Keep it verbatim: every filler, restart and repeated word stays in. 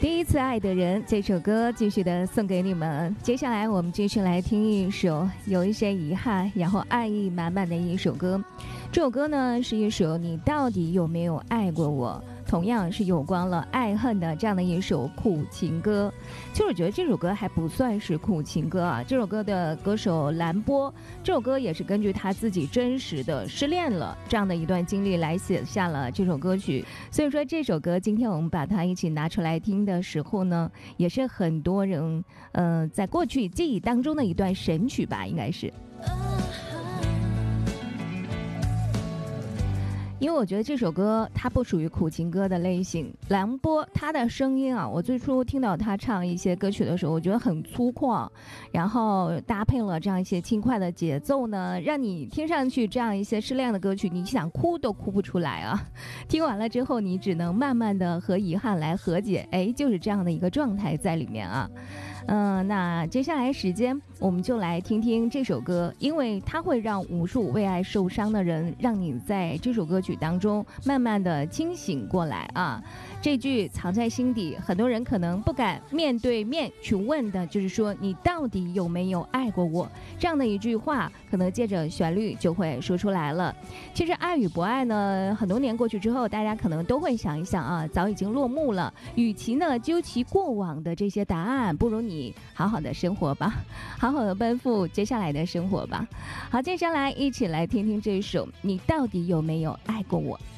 第一次爱的人这首歌继续的送给你们。接下来我们继续来听一首有一些遗憾然后爱意满满的一首歌。这首歌呢是一首你到底有没有爱过我，同样是有关了爱恨的这样的一首苦情歌。其实我觉得这首歌还不算是苦情歌啊，这首歌的歌手蓝波，这首歌也是根据他自己真实的失恋了这样的一段经历来写下了这首歌曲。所以说这首歌今天我们把它一起拿出来听的时候呢，也是很多人呃在过去记忆当中的一段神曲吧，应该是。因为我觉得这首歌它不属于苦情歌的类型，蓝波他的声音啊，我最初听到他唱一些歌曲的时候，我觉得很粗犷，然后搭配了这样一些轻快的节奏呢，让你听上去这样一些失恋的歌曲，你想哭都哭不出来啊。听完了之后，你只能慢慢的和遗憾来和解，哎，就是这样的一个状态在里面啊。嗯、呃，那接下来时间我们就来听听这首歌，因为它会让无数为爱受伤的人，让你在这首歌曲当中慢慢的清醒过来啊。这句藏在心底，很多人可能不敢面对面去问的，就是说你到底有没有爱过我，这样的一句话可能借着旋律就会说出来了。其实爱与不爱呢，很多年过去之后，大家可能都会想一想啊，早已经落幕了，与其呢究其过往的这些答案，不如你好好的生活吧，好好的奔赴接下来的生活吧。好，接下来一起来听听这首你到底有没有爱过我。